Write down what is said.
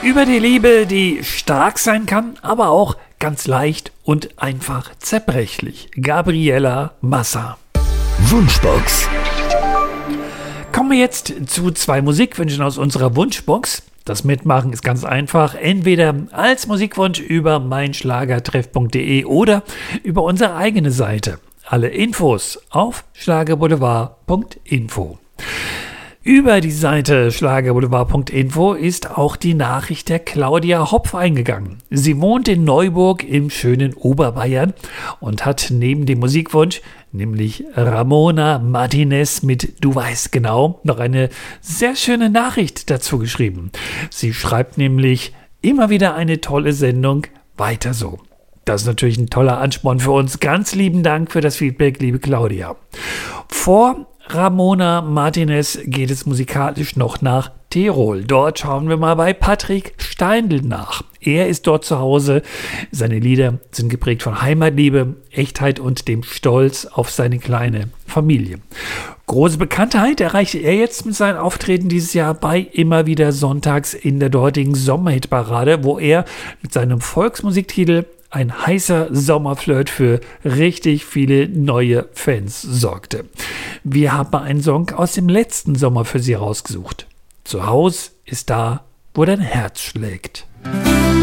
Über die Liebe, die stark sein kann, aber auch ganz leicht und einfach zerbrechlich. Gabriela Massa. Wunschbox. Kommen wir jetzt zu 2 Musikwünschen aus unserer Wunschbox. Das Mitmachen ist ganz einfach. Entweder als Musikwunsch über meinschlagertreff.de oder über unsere eigene Seite. Alle Infos auf schlagerboulevard.info. Über die Seite schlagerboulevard.info ist auch die Nachricht der Claudia Hopf eingegangen. Sie wohnt in Neuburg im schönen Oberbayern und hat neben dem Musikwunsch, nämlich Ramona Martinez mit Du weißt genau, noch eine sehr schöne Nachricht dazu geschrieben. Sie schreibt nämlich, immer wieder eine tolle Sendung, weiter so. Das ist natürlich ein toller Ansporn für uns. Ganz lieben Dank für das Feedback, liebe Claudia. Vor Ramona Martinez geht es musikalisch noch nach Tirol. Dort schauen wir mal bei Patrick Steindl nach. Er ist dort zu Hause. Seine Lieder sind geprägt von Heimatliebe, Echtheit und dem Stolz auf seine kleine Familie. Große Bekanntheit erreichte er jetzt mit seinen Auftritten dieses Jahr bei Immer wieder sonntags in der dortigen Sommerhitparade, wo er mit seinem Volksmusiktitel Ein heißer Sommerflirt für richtig viele neue Fans sorgte. Wir haben einen Song aus dem letzten Sommer für Sie rausgesucht. Zu Hause ist da, wo dein Herz schlägt.